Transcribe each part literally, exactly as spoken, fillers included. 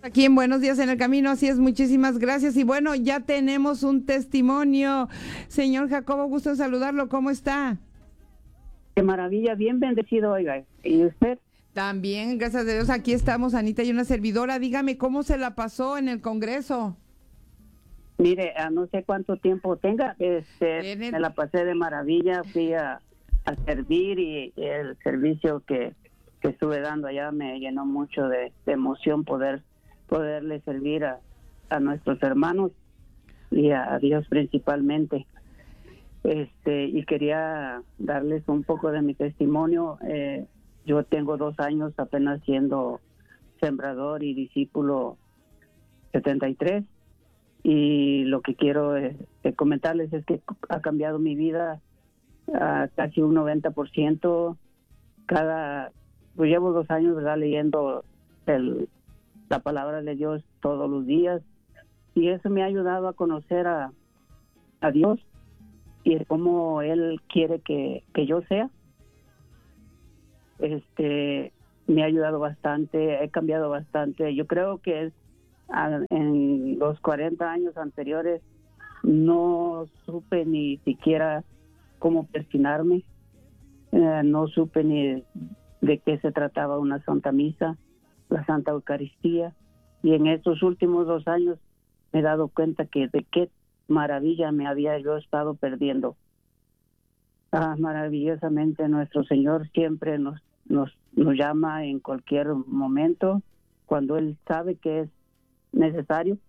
Aquí en Buenos Días en el Camino, así es, muchísimas gracias. Y bueno, ya tenemos un testimonio. Señor Jacobo, gusto en saludarlo, ¿cómo está? Qué maravilla, bien bendecido, oiga. ¿Y usted? También, gracias a Dios, aquí estamos, Anita y una servidora. Dígame, ¿cómo se la pasó en el Congreso? Mire, a no sé cuánto tiempo tenga, este, el... me la pasé de maravilla, fui a, a servir y el servicio que, que estuve dando allá me llenó mucho de, de emoción poder poderle servir a, a nuestros hermanos y a, a Dios principalmente. Este, y quería darles un poco de mi testimonio. Eh, yo tengo dos años apenas siendo sembrador y discípulo setenta y tres, y lo que quiero eh, comentarles es que ha cambiado mi vida a casi un noventa por ciento. Cada, pues llevo dos años, ¿verdad?, leyendo el la palabra de Dios todos los días, y eso me ha ayudado a conocer a, a Dios y cómo Él quiere que, que yo sea. Este, me ha ayudado bastante, he cambiado bastante. Yo creo que a, en los cuarenta años anteriores no supe ni siquiera cómo persinarme, eh, no supe ni de qué se trataba una Santa Misa, la Santa Eucaristía, y en estos últimos dos años me he dado cuenta que de qué maravilla me había yo estado perdiendo. Ah, maravillosamente nuestro Señor siempre nos, nos, nos llama en cualquier momento, cuando Él sabe que es necesario.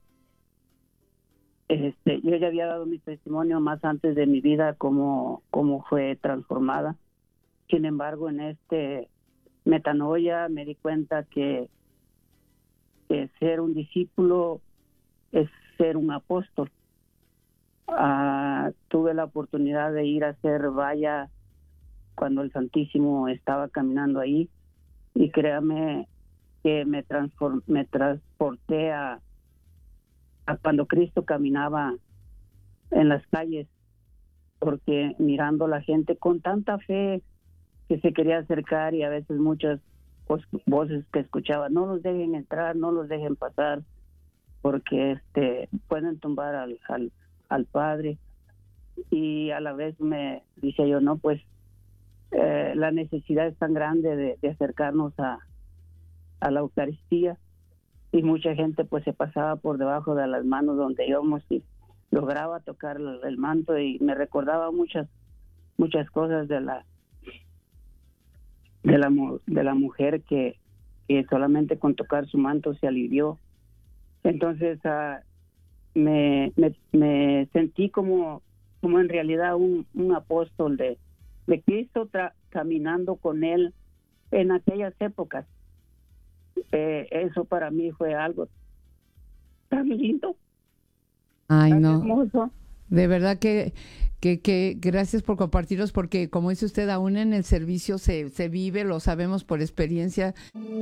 Este, yo ya había dado mi testimonio más antes de mi vida, cómo, cómo fue transformada. Sin embargo, en este metanoia me di cuenta que, que ser un discípulo es ser un apóstol. Uh, tuve la oportunidad de ir a hacer valla cuando el Santísimo estaba caminando ahí, y créame que me, transform, me transporté a, a cuando Cristo caminaba en las calles, porque mirando la gente con tanta fe que se quería acercar, y a veces muchas pues, voces que escuchaba: no los dejen entrar, no los dejen pasar, porque este pueden tumbar al, al, al Padre. Y a la vez me dice yo, no, pues eh, la necesidad es tan grande de, de acercarnos a, a la Eucaristía, y mucha gente pues se pasaba por debajo de las manos donde íbamos y lograba tocar el, el manto, y me recordaba muchas muchas cosas de la de la de la mujer que, que solamente con tocar su manto se alivió. Entonces uh, me, me me sentí como como en realidad un, un apóstol de, de Cristo, tra- caminando con Él en aquellas épocas. Eh, eso para mí fue algo tan lindo. Ay, tan no. hermoso. De verdad que, que, que gracias por compartirlos, porque como dice usted, aún en el servicio se, se vive, lo sabemos por experiencia.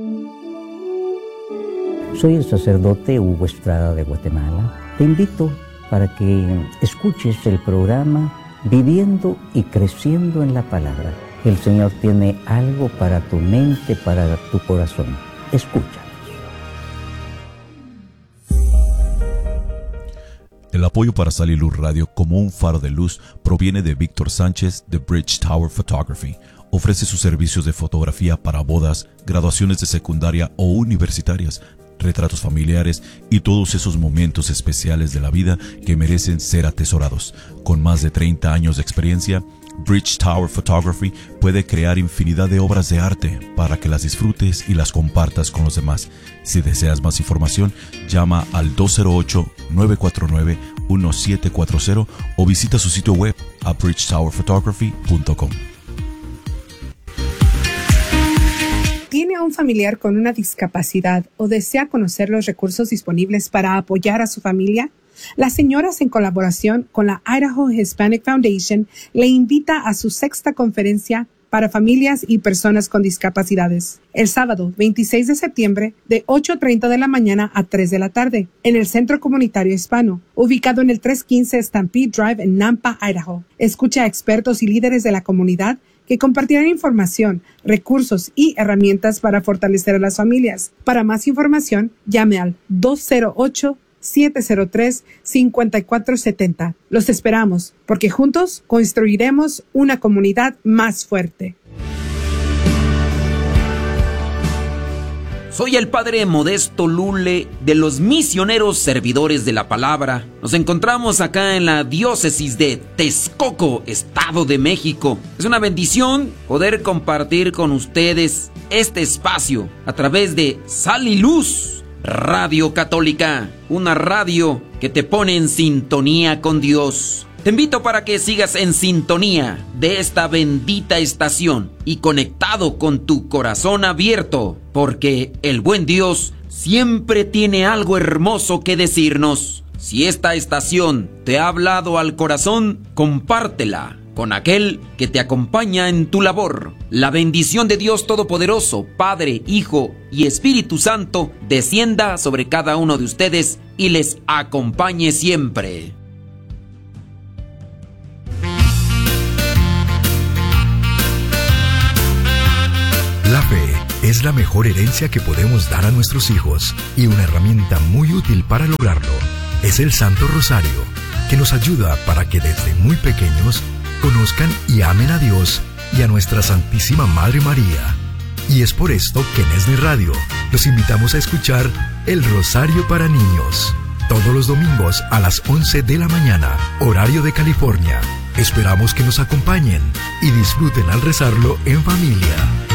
Soy el sacerdote Hugo Estrada de Guatemala. Te invito para que escuches el programa Viviendo y Creciendo en la Palabra. El Señor tiene algo para tu mente, para tu corazón. Escucha. El apoyo para Sal y Luz Radio como un faro de luz proviene de Víctor Sánchez de Bridge Tower Photography. Ofrece sus servicios de fotografía para bodas, graduaciones de secundaria o universitarias, retratos familiares y todos esos momentos especiales de la vida que merecen ser atesorados. Con más de treinta años de experiencia, Bridge Tower Photography puede crear infinidad de obras de arte para que las disfrutes y las compartas con los demás. Si deseas más información, llama al dos cero ocho, nueve cuatro nueve, uno siete cuatro cero o visita su sitio web a bridge tower photography punto com. ¿Tiene a un familiar con una discapacidad o desea conocer los recursos disponibles para apoyar a su familia? Las señoras, en colaboración con la Idaho Hispanic Foundation, le invita a su sexta conferencia para familias y personas con discapacidades, el sábado veintiséis de septiembre de ocho treinta de la mañana a tres de la tarde, en el Centro Comunitario Hispano, ubicado en el trescientos quince Stampede Drive en Nampa, Idaho. Escucha a expertos y líderes de la comunidad que compartirán información, recursos y herramientas para fortalecer a las familias. Para más información, llame al dos cero ocho, siete cero tres, cinco cuatro siete cero. Los esperamos, porque juntos construiremos una comunidad más fuerte. Soy el padre Modesto Lule de los Misioneros Servidores de la Palabra. Nos encontramos acá en la diócesis de Texcoco, Estado de México. Es una bendición poder compartir con ustedes este espacio a través de Sal y Luz Radio Católica, una radio que te pone en sintonía con Dios. Te invito para que sigas en sintonía de esta bendita estación y conectado con tu corazón abierto, porque el buen Dios siempre tiene algo hermoso que decirnos. Si esta estación te ha hablado al corazón, compártela con aquel que te acompaña en tu labor. La bendición de Dios Todopoderoso, Padre, Hijo y Espíritu Santo, descienda sobre cada uno de ustedes y les acompañe siempre. La fe es la mejor herencia que podemos dar a nuestros hijos, y una herramienta muy útil para lograrlo es el Santo Rosario, que nos ayuda para que desde muy pequeños conozcan y amen a Dios y a nuestra Santísima Madre María. Y es por esto que en ESNE Radio los invitamos a escuchar el Rosario para Niños, todos los domingos a las once de la mañana, horario de California. Esperamos que nos acompañen y disfruten al rezarlo en familia.